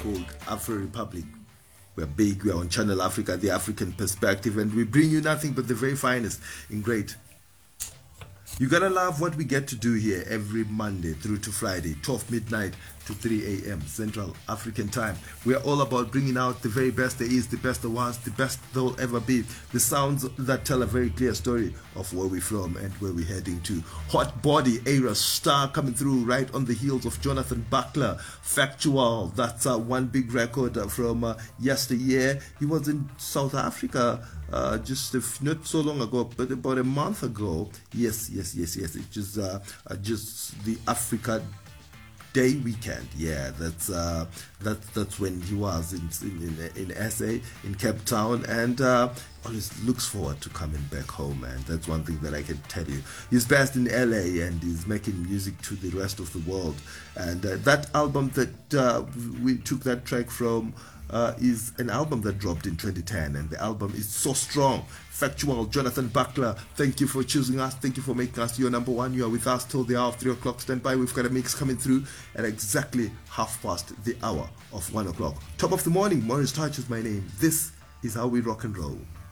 called Afro Republic. We're big, we're on Channel Africa, the African perspective, and we bring you nothing but the very finest in great. You gotta love what we get to do here every Monday through to Friday, 12 midnight to 3 a.m. Central African time. We're all about bringing out the very best there is, the best there was, the best there will ever be. The sounds that tell a very clear story of where we're from and where we're heading to. Hot Body, Ayra Starr coming through right on the heels of Jonathan Buckler. Factual, that's one big record from yesteryear. He was in South Africa not so long ago, but about a month ago. Yes. It's just the Africa Day weekend. Yeah, that's when he was in SA, in Cape Town, and always looks forward to coming back home, man. That's one thing that I can tell you. He's based in LA and he's making music to the rest of the world. And that album that we took that track from is an album that dropped in 2010, and the album is so strong. Factual, Jonathan Buckler, thank you for choosing us. Thank you for making us your number one. You are with us till the hour of 3 o'clock. Stand by. We've got a mix coming through at exactly 1:30 of 1 o'clock. Top of the morning, Morris Touch is my name. This is how we rock and roll.